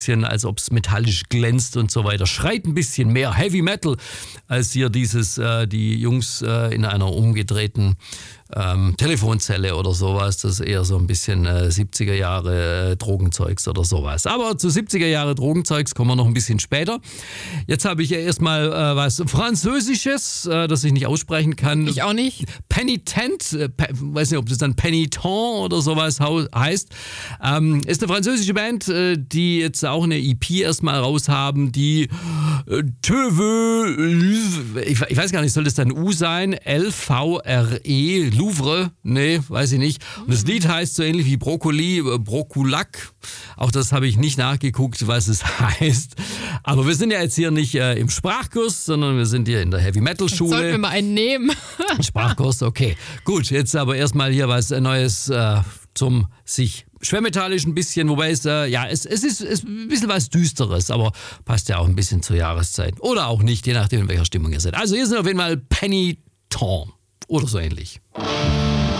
als ob es metallisch glänzt und so weiter. Schreit ein bisschen mehr Heavy Metal als hier die Jungs in einer umgedrehten Telefonzelle oder sowas. Das ist eher so ein bisschen 70er Jahre Drogenzeugs oder sowas. Aber zu 70er Jahre Drogenzeugs kommen wir noch ein bisschen später. Jetzt habe ich ja erstmal was Französisches, das ich nicht aussprechen kann. Ich auch nicht. Penitent, weiß nicht, ob das dann Penitent oder sowas heißt. Ist eine französische Band, die jetzt auch eine EP erstmal raus haben, die ich weiß gar nicht, soll das dann U sein? L-V-R-E, Louvre? Nee, weiß ich nicht. Und das Lied heißt so ähnlich wie Brokkoli, Brokulak. Auch das habe ich nicht nachgeguckt, was es heißt. Aber wir sind ja jetzt hier nicht im Sprachkurs, sondern wir sind hier in der Heavy-Metal-Schule. Sollten wir mal einen nehmen. Sprachkurs, okay. Gut, jetzt aber erstmal hier was Neues zum sich schwermetallisch ein bisschen, wobei es ist ein bisschen was Düsteres, aber passt ja auch ein bisschen zur Jahreszeit. Oder auch nicht, je nachdem, in welcher Stimmung ihr seid. Also hier sind auf jeden Fall Penitent oder so ähnlich.